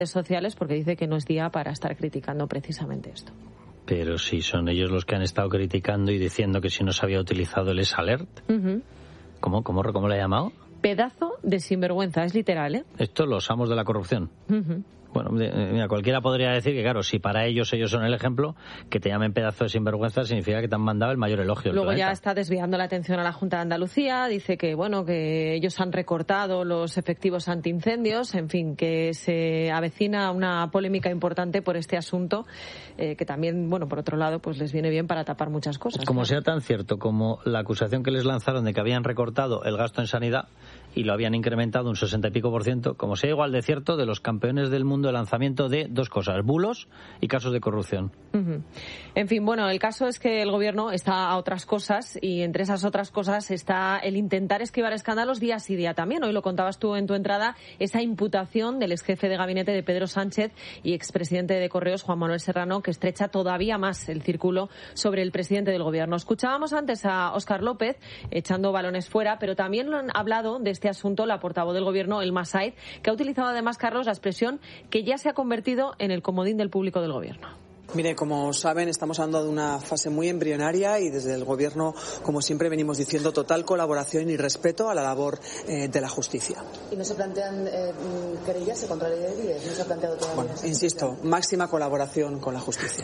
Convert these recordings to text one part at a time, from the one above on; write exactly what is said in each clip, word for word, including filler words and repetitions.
sociales porque dice que no es día para estar criticando precisamente esto. Pero si son ellos los que han estado criticando y diciendo que si no se había utilizado el S-Alert. Uh-huh. ¿Cómo, cómo, cómo le ha llamado? Pedazo de sinvergüenza, es literal, ¿eh? Esto los amos de la corrupción. Uh-huh. Bueno, mira, cualquiera podría decir que, claro, si para ellos ellos son el ejemplo, que te llamen pedazo de sinvergüenza significa que te han mandado el mayor elogio. Luego ya está desviando la atención a la Junta de Andalucía, dice que, bueno, que ellos han recortado los efectivos antiincendios, en fin, que se avecina una polémica importante por este asunto, eh, que también, bueno, por otro lado, pues les viene bien para tapar muchas cosas. Como ¿no? sea tan cierto como la acusación que les lanzaron de que habían recortado el gasto en sanidad y lo habían incrementado un sesenta y pico por ciento, como sea igual de cierto de los campeones del mundo de lanzamiento de dos cosas, bulos y casos de corrupción. Uh-huh. En fin, bueno, el caso es que el gobierno está a otras cosas y entre esas otras cosas está el intentar esquivar escándalos día sí día también. Hoy lo contabas tú en tu entrada, esa imputación del ex jefe de gabinete de Pedro Sánchez y expresidente de Correos, Juan Manuel Serrano, que estrecha todavía más el círculo sobre el presidente del gobierno. Escuchábamos antes a Óscar López echando balones fuera, pero también lo han hablado de este asunto la portavoz del gobierno, Elma Said, que ha utilizado además, Carlos, la expresión que ya se ha convertido en el comodín del público del gobierno. Mire, como saben, estamos hablando de una fase muy embrionaria y desde el Gobierno, como siempre venimos diciendo, total colaboración y respeto a la labor eh, de la justicia. ¿Y no se plantean eh, querellas contra la ley de Díez? ¿No se ha planteado todavía? Bueno, insisto, máxima colaboración con la justicia.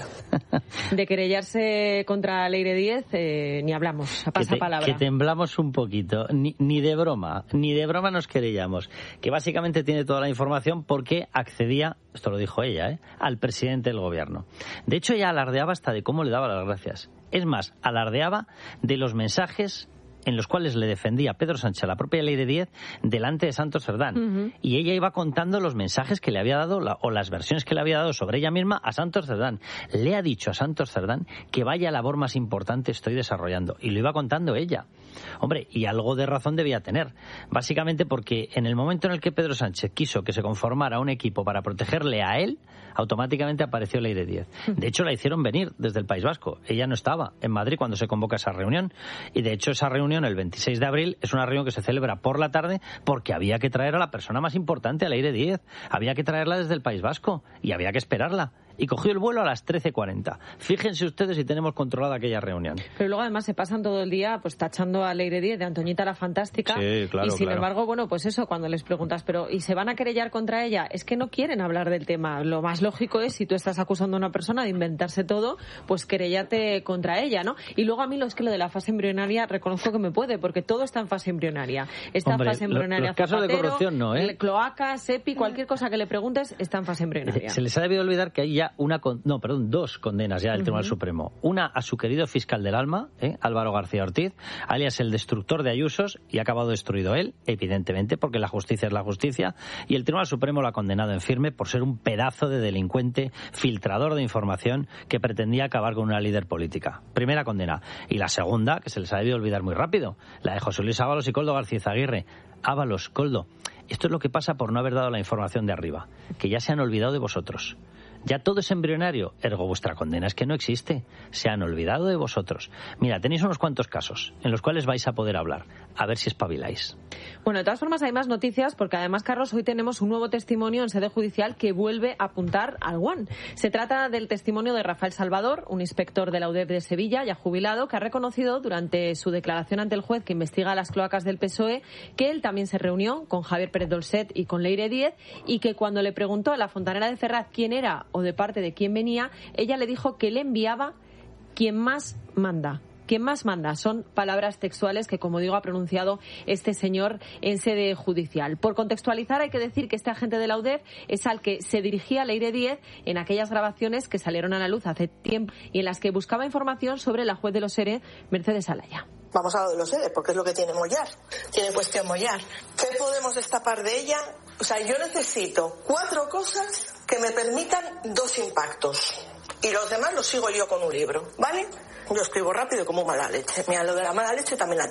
De querellarse contra Leire Díez eh, ni hablamos, a pasapalabra. Que, te, que temblamos un poquito, ni, ni de broma, ni de broma nos querellamos. Que básicamente tiene toda la información porque accedía, esto lo dijo ella, ¿eh?, al presidente del gobierno. De hecho, ella alardeaba hasta de cómo le daba las gracias. Es más, alardeaba de los mensajes en los cuales le defendía Pedro Sánchez a la propia Leire Díez delante de Santos Cerdán. Uh-huh. Y ella iba contando los mensajes que le había dado la, o las versiones que le había dado sobre ella misma a Santos Cerdán. Le ha dicho a Santos Cerdán que vaya labor más importante estoy desarrollando. Y lo iba contando ella. Hombre, y algo de razón debía tener. Básicamente porque en el momento en el que Pedro Sánchez quiso que se conformara un equipo para protegerle a él, automáticamente apareció Leire Díez. De hecho, la hicieron venir desde el País Vasco. Ella no estaba en Madrid cuando se convoca esa reunión. Y de hecho, esa reunión el veintiséis de abril es una reunión que se celebra por la tarde porque había que traer a la persona más importante, a Leire Díez. Había que traerla desde el País Vasco y había que esperarla. Y cogió el vuelo a las trece cuarenta. Fíjense ustedes si tenemos controlada aquella reunión. Pero luego además se pasan todo el día pues tachando a Leire Díez de Antoñita la Fantástica. Sí, claro, y sin claro. embargo, bueno, pues eso, cuando les preguntas, pero ¿y se van a querellar contra ella? Es que no quieren hablar del tema. Lo más lógico es, si tú estás acusando a una persona de inventarse todo, pues querellarte contra ella, ¿no? Y luego a mí lo es que lo de la fase embrionaria reconozco que me puede, porque todo está en fase embrionaria. Esta Hombre, fase embrionaria, los casos Zapatero, de corrupción no, ¿eh? Cloaca, Sepi, cualquier cosa que le preguntes está en fase embrionaria. Se les ha debido olvidar que hay ya una... Con... No, perdón, dos condenas ya del uh-huh. Tribunal Supremo. Una a su querido fiscal del alma, ¿eh?, Álvaro García Ortiz, alias el destructor de Ayusos, y ha acabado destruido él, evidentemente, porque la justicia es la justicia, y el Tribunal Supremo lo ha condenado en firme por ser un pedazo de delincuente, filtrador de información que pretendía acabar con una líder política. Primera condena. Y la segunda, que se les ha debido olvidar muy rápido, la de José Luis Ábalos y Koldo García Izaguirre. Ábalos, Koldo, esto es lo que pasa por no haber dado la información de arriba, que ya se han olvidado de vosotros. Ya todo es embrionario, ergo vuestra condena es que no existe. Se han olvidado de vosotros. Mira, tenéis unos cuantos casos en los cuales vais a poder hablar. A ver si espabiláis. Bueno, de todas formas hay más noticias porque además, Carlos, hoy tenemos un nuevo testimonio en sede judicial que vuelve a apuntar al One. Se trata del testimonio de Rafael Salvador, un inspector de la U D E P de Sevilla, ya jubilado, que ha reconocido durante su declaración ante el juez que investiga las cloacas del P S O E que él también se reunió con Javier Pérez Dolcet y con Leire Díez y que cuando le preguntó a la fontanera de Ferraz quién era o de parte de quién venía, ella le dijo que le enviaba quien más manda. Quien más manda son palabras textuales que, como digo, ha pronunciado este señor en sede judicial. Por contextualizar, hay que decir que este agente de la U D E P es al que se dirigía Leire Díez en aquellas grabaciones que salieron a la luz hace tiempo y en las que buscaba información sobre la juez de los ERE, Mercedes Alaya. Vamos a lo de los ERE, porque es lo que tiene Mollar. Tiene cuestión Mollar. ¿Qué podemos destapar de ella? O sea, yo necesito cuatro cosas que me permitan dos impactos. Y los demás los sigo yo con un libro, ¿vale? Yo escribo rápido como mala leche. Mira, lo de la mala leche también la tengo.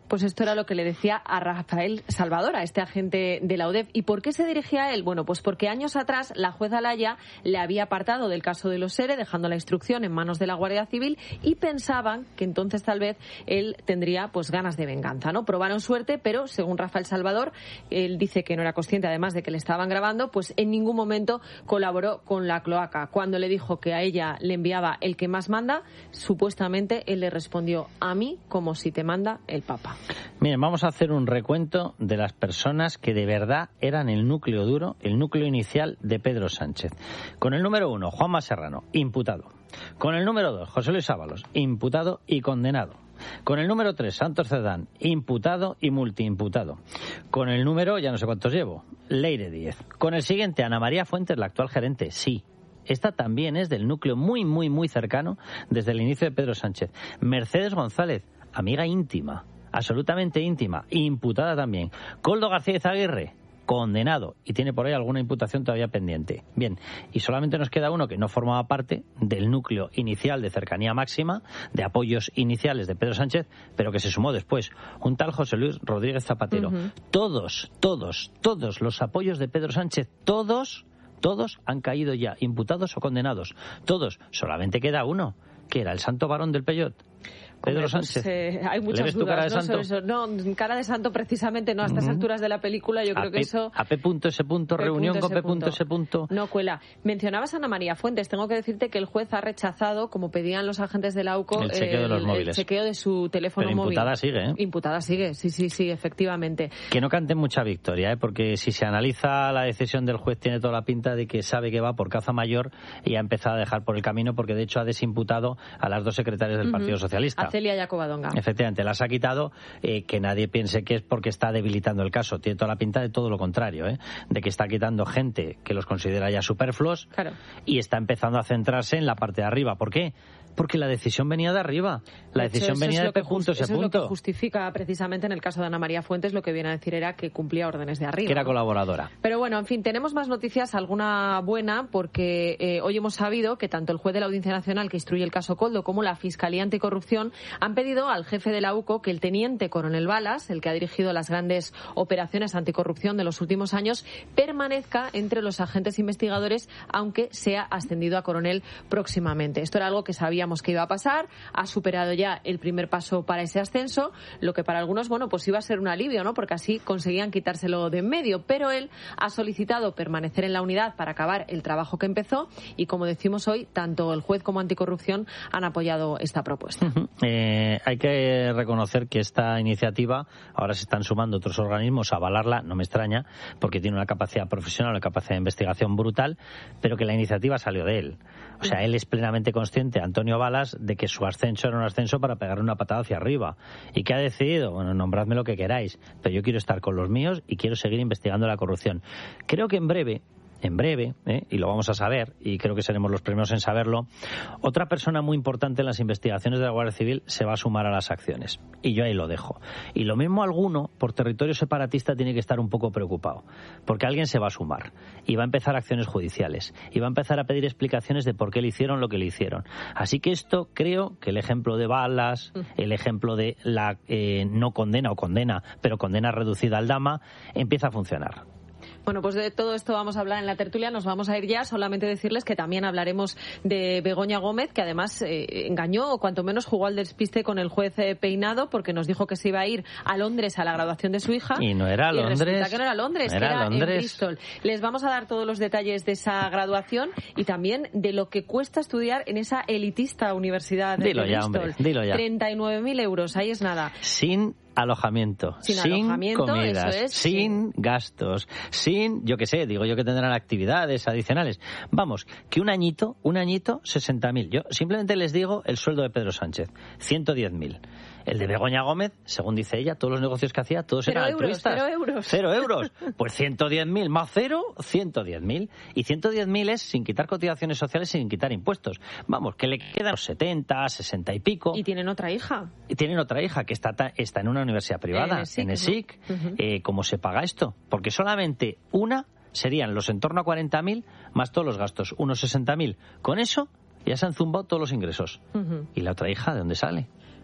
Pues esto era lo que le decía a Rafael Salvador, a este agente de la U D E F. ¿Y por qué se dirigía a él? Bueno, pues porque años atrás la juez Alaya le había apartado del caso de los ERE, dejando la instrucción en manos de la Guardia Civil, y pensaban que entonces tal vez él tendría pues ganas de venganza, ¿no? Probaron suerte, pero según Rafael Salvador, él dice que no era consciente, además de que le estaban grabando, pues en ningún momento colaboró con la cloaca. Cuando le dijo que a ella le enviaba el que más manda, supuestamente él le respondió: a mí como si te manda el Papa. Miren, vamos a hacer un recuento de las personas que de verdad eran el núcleo duro, el núcleo inicial de Pedro Sánchez. Con el número uno, Juanma Serrano, imputado. Con el número dos, José Luis Ábalos, imputado y condenado. Con el número tres, Santos Cerdán, imputado y multiimputado. Con el número, ya no sé cuántos llevo, Leire Díez. Con el siguiente, Ana María Fuentes, la actual gerente, sí. Esta también es del núcleo muy, muy, muy cercano desde el inicio de Pedro Sánchez. Mercedes González, amiga íntima, absolutamente íntima, imputada también. Koldo García Izaguirre, condenado, y tiene por ahí alguna imputación todavía pendiente. Bien, y solamente nos queda uno que no formaba parte del núcleo inicial de cercanía máxima, de apoyos iniciales de Pedro Sánchez, pero que se sumó después, un tal José Luis Rodríguez Zapatero. Uh-huh. Todos, todos, todos los apoyos de Pedro Sánchez, todos, todos han caído ya, imputados o condenados. Todos, solamente queda uno, que era el santo varón del Peyot, Pedro Hombre, Sánchez. Pues, eh, hay muchas ¿Le ves tu dudas, cara de ¿no? santo? Sobre eso. No, cara de santo precisamente no, a estas uh-huh. alturas de la película yo creo a que P, eso... A P punto ese punto, reunión con P punto ese punto. No cuela. Mencionabas a Ana María Fuentes. Tengo que decirte que el juez ha rechazado, como pedían los agentes de la U C O, el chequeo, el, de, los móviles. el chequeo de su teléfono Pero móvil. imputada sigue, ¿eh? Imputada sigue, sí, sí, sí, efectivamente. Que no cante mucha victoria, ¿eh? Porque si se analiza la decisión del juez tiene toda la pinta de que sabe que va por caza mayor y ha empezado a dejar por el camino, porque de hecho ha desimputado a las dos secretarias del uh-huh. Partido Socialista. A Celia y a Covadonga. Efectivamente, las ha quitado, eh, que nadie piense que es porque está debilitando el caso. Tiene toda la pinta de todo lo contrario, ¿eh? De que está quitando gente que los considera ya superfluos, claro. Y está empezando a centrarse en la parte de arriba. ¿Por qué? Porque la decisión venía de arriba. La de hecho, decisión venía de P punto ese punto. punto. Es lo que justifica precisamente en el caso de Ana María Fuentes, lo que viene a decir era que cumplía órdenes de arriba. Que era ¿no? colaboradora. Pero bueno, en fin, tenemos más noticias, alguna buena, porque eh, hoy hemos sabido que tanto el juez de la Audiencia Nacional que instruye el caso Koldo como la Fiscalía Anticorrupción han pedido al jefe de la U C O que el teniente coronel Balas, el que ha dirigido las grandes operaciones anticorrupción de los últimos años, permanezca entre los agentes investigadores, aunque sea ascendido a coronel próximamente. Esto era algo que sabíamos que iba a pasar. Ha superado ya el primer paso para ese ascenso, lo que para algunos, bueno, pues iba a ser un alivio, ¿no? Porque así conseguían quitárselo de en medio, pero él ha solicitado permanecer en la unidad para acabar el trabajo que empezó y, como decimos hoy, tanto el juez como Anticorrupción han apoyado esta propuesta. Uh-huh. Eh, hay que reconocer que esta iniciativa, ahora se están sumando otros organismos a avalarla, no me extraña, porque tiene una capacidad profesional, una capacidad de investigación brutal, pero que la iniciativa salió de él. O sea, él es plenamente consciente, Antonio Balas, de que su ascenso era un ascenso para pegarle una patada hacia arriba. ¿Y qué ha decidido? Bueno, nombradme lo que queráis, pero yo quiero estar con los míos y quiero seguir investigando la corrupción. Creo que en breve, en breve, ¿eh? y lo vamos a saber, y creo que seremos los primeros en saberlo, otra persona muy importante en las investigaciones de la Guardia Civil se va a sumar a las acciones. Y yo ahí lo dejo. Y lo mismo alguno, por territorio separatista, tiene que estar un poco preocupado, porque alguien se va a sumar y va a empezar acciones judiciales y va a empezar a pedir explicaciones de por qué le hicieron lo que le hicieron. Así que esto, creo que el ejemplo de Balas, el ejemplo de la eh, no condena o condena, pero condena reducida al Dama, empieza a funcionar. Bueno, pues de todo esto vamos a hablar en la tertulia, nos vamos a ir ya. Solamente decirles que también hablaremos de Begoña Gómez, que además eh, engañó o cuanto menos jugó al despiste con el juez eh, Peinado, porque nos dijo que se iba a ir a Londres a la graduación de su hija. Y no era y Londres. Resulta que no era Londres, era que era Londres. en Bristol. Les vamos a dar todos los detalles de esa graduación y también de lo que cuesta estudiar en esa elitista universidad dilo de ya, Bristol. Hombre, dilo ya. treinta y nueve mil euros, ahí es nada. Sin alojamiento, sin, sin alojamiento, comidas, eso es, sin sí. gastos, sin, yo qué sé, digo yo que tendrán actividades adicionales. Vamos, que un añito, un añito, sesenta mil. Yo simplemente les digo el sueldo de Pedro Sánchez, ciento diez mil. El de Begoña Gómez, según dice ella, todos los negocios que hacía, todos cero eran euros, altruistas. Cero euros. Cero euros. Pues ciento diez mil más cero, ciento diez mil. Y ciento diez mil es sin quitar cotizaciones sociales, sin quitar impuestos. Vamos, que le quedan los setenta, sesenta y pico. Y tienen otra hija. Y tienen otra hija que está, está en una universidad privada, en el S I C. ¿no? Uh-huh. eh, ¿Cómo se paga esto? Porque solamente una serían los en torno a cuarenta mil más todos los gastos, unos sesenta mil. Con eso ya se han zumbado todos los ingresos. Uh-huh. ¿Y la otra hija de dónde sale?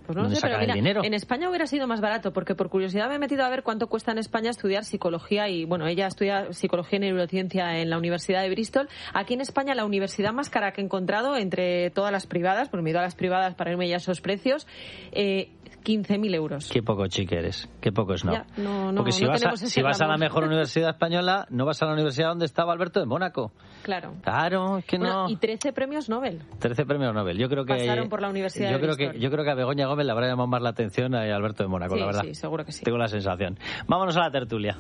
Pues no ¿Dónde sé, pero sacan mira, el dinero? en España hubiera sido más barato, porque por curiosidad me he metido a ver cuánto cuesta en España estudiar psicología y, bueno, ella estudia psicología y neurociencia en la Universidad de Bristol. Aquí en España la universidad más cara que he encontrado entre todas las privadas, porque me he ido a las privadas para irme ya a esos precios, eh, quince mil euros. Qué poco chique eres, qué poco es, ¿no? Ya, no, no, Porque si no vas, a, tenemos ese si vas a la glamour. mejor universidad española, no vas a la universidad donde estaba Alberto de Mónaco. Claro. Claro, es que no... Bueno, y trece premios Nobel. trece premios Nobel. Yo creo que Pasaron por la Universidad yo de creo Bristol. que yo creo que a Begoña Gómez le habrá llamado más la atención a Alberto de Mónaco, Sí, la verdad. sí, seguro que sí. Tengo la sensación. Vámonos a la tertulia.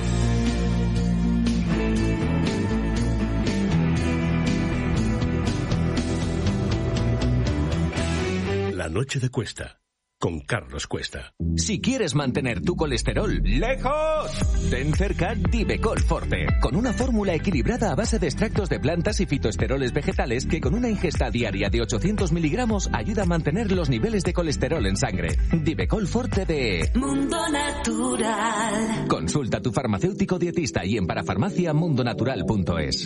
La noche de Cuesta, con Carlos Cuesta. Si quieres mantener tu colesterol lejos, ten cerca Divecol Forte, con una fórmula equilibrada a base de extractos de plantas y fitoesteroles vegetales que con una ingesta diaria de ochocientos miligramos ayuda a mantener los niveles de colesterol en sangre. Divecol Forte de Mundo Natural. Consulta a tu farmacéutico dietista y en parafarmacia mundonatural punto es.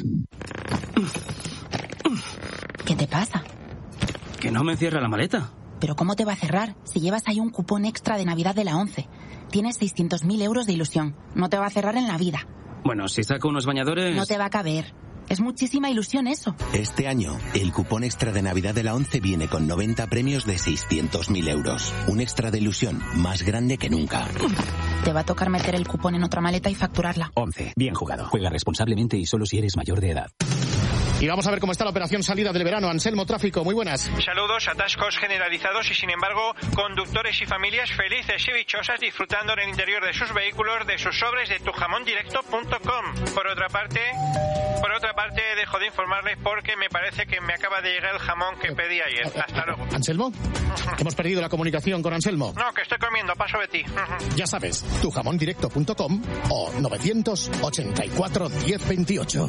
¿Qué te pasa? Que no me cierra la maleta. ¿Pero cómo te va a cerrar si llevas ahí un cupón extra de Navidad de la ONCE? Tienes seiscientos mil euros de ilusión. No te va a cerrar en la vida. Bueno, si saco unos bañadores... No te va a caber. Es muchísima ilusión eso. Este año, el cupón extra de Navidad de la ONCE viene con noventa premios de seiscientos mil euros. Un extra de ilusión más grande que nunca. Te va a tocar meter el cupón en otra maleta y facturarla. ONCE. Bien jugado. Juega responsablemente y solo si eres mayor de edad. Y vamos a ver cómo está la operación salida del verano. Anselmo Tráfico, muy buenas. Saludos, atascos generalizados y sin embargo conductores y familias felices y dichosas disfrutando en el interior de sus vehículos de sus sobres de tu jamón directo punto com. Por otra parte, por otra parte dejo de informarles porque me parece que me acaba de llegar el jamón que pedí ayer. Hasta luego. ¿Anselmo? Hemos perdido la comunicación con Anselmo. No, que estoy comiendo, paso de ti. Ya sabes, tu jamón directo punto com o novecientos ochenta y cuatro diez veintiocho.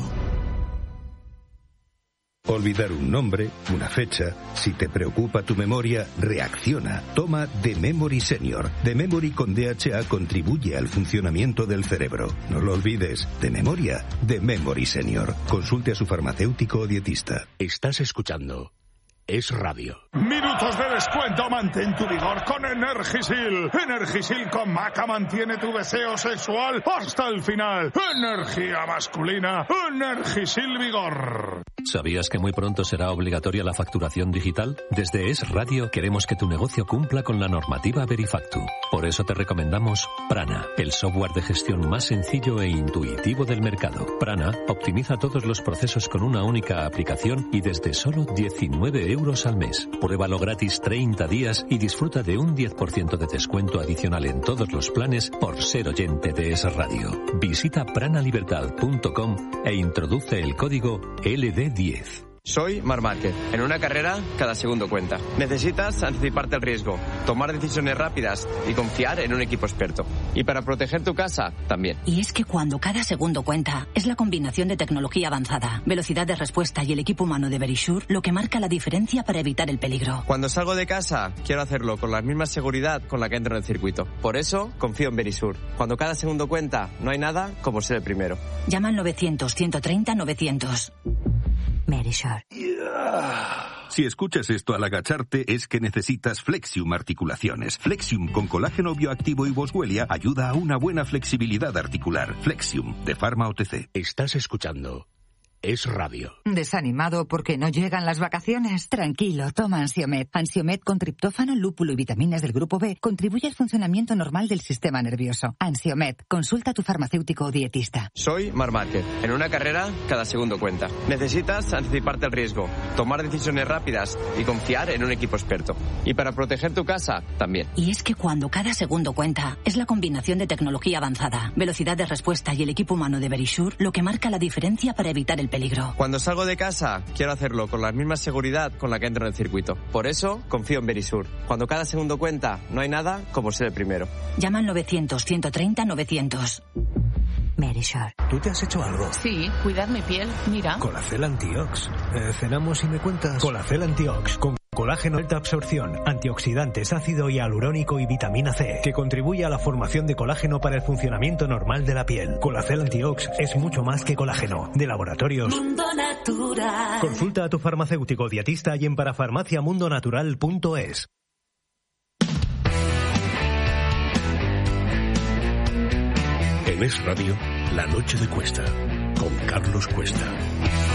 Olvidar un nombre, una fecha. Si te preocupa tu memoria, reacciona. Toma The Memory Senior. The Memory con D H A contribuye al funcionamiento del cerebro. No lo olvides. De memoria, The Memory Senior. Consulte a su farmacéutico o dietista. Estás escuchando Es Radio. Minutos de descuento, mantén tu vigor con Energisil. Energisil con maca mantiene tu deseo sexual hasta el final. Energía masculina, Energisil Vigor. ¿Sabías que muy pronto será obligatoria la facturación digital? Desde Es Radio queremos que tu negocio cumpla con la normativa Verifactu. Por eso te recomendamos Prana, el software de gestión más sencillo e intuitivo del mercado. Prana optimiza todos los procesos con una única aplicación y desde solo diecinueve euros al mes. Pruébalo gratis treinta días y disfruta de un diez por ciento de descuento adicional en todos los planes por ser oyente de Es Radio. Visita pranalibertad punto com e introduce el código L D diez. Soy Marc Márquez. En una carrera, cada segundo cuenta. Necesitas anticiparte al riesgo, tomar decisiones rápidas y confiar en un equipo experto. Y para proteger tu casa, también. Y es que cuando cada segundo cuenta, es la combinación de tecnología avanzada, velocidad de respuesta y el equipo humano de Verisure lo que marca la diferencia para evitar el peligro. Cuando salgo de casa, quiero hacerlo con la misma seguridad con la que entro en el circuito. Por eso, confío en Verisure. Cuando cada segundo cuenta, no hay nada como ser el primero. Llama al novecientos, ciento treinta, novecientos. Verisure. Si escuchas esto al agacharte es que necesitas Flexium Articulaciones. Flexium con colágeno bioactivo y boswellia ayuda a una buena flexibilidad articular. Flexium, de Pharma O T C. Estás escuchando Es Radio. ¿Desanimado porque no llegan las vacaciones? Tranquilo, toma Ansiomed. Ansiomed con triptófano, lúpulo y vitaminas del grupo B contribuye al funcionamiento normal del sistema nervioso. Ansiomed, consulta a tu farmacéutico o dietista. Soy Marc Márquez. En una carrera, cada segundo cuenta. Necesitas anticiparte al riesgo, tomar decisiones rápidas y confiar en un equipo experto. Y para proteger tu casa, también. Y es que cuando cada segundo cuenta, es la combinación de tecnología avanzada, velocidad de respuesta y el equipo humano de Verisure lo que marca la diferencia para evitar el peligro. Cuando salgo de casa, quiero hacerlo con la misma seguridad con la que entro en el circuito. Por eso, confío en Verisure. Cuando cada segundo cuenta, no hay nada como ser el primero. Llama al novecientos, ciento treinta, novecientos. Verisure. ¿Tú te has hecho algo? Sí, cuidar mi piel, mira. Colacel Antiox. Eh, cenamos y me cuentas. Colacel Antiox, con colágeno alta absorción, antioxidantes, ácido hialurónico y vitamina C, que contribuye a la formación de colágeno para el funcionamiento normal de la piel. Colacel Antiox es mucho más que colágeno. De Laboratorios Mundo Natural. Consulta a tu farmacéutico dietista y en parafarmacia mundonatural punto es. En Es Radio, La Noche de Cuesta, con Carlos Cuesta.